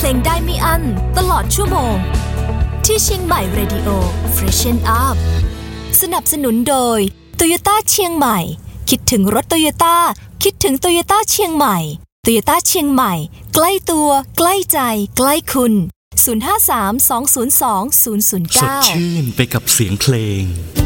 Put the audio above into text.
งได้ไม่อั้นตลอดชั่วโมงที่เชียงใหม่ Radio Freshen Up สนับสนุนโดย Toyota เชียงใหม่คิดถึงรถ Toyota คิดถึง Toyota เชียงใหม่ Toyota เชียงใหม่ใกล้ตัวใกล้ใจใกล้คุณ053 202 009 สดชื่นไปกับเสียงเพลง